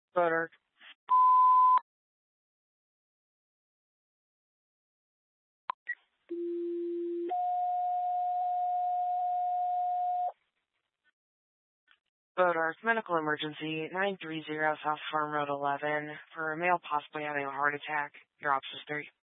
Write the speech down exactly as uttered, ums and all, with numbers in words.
Butter. Bodark, medical emergency, nine three zero South Farm Road eleven, for a male possibly having a heart attack. Your ops is three.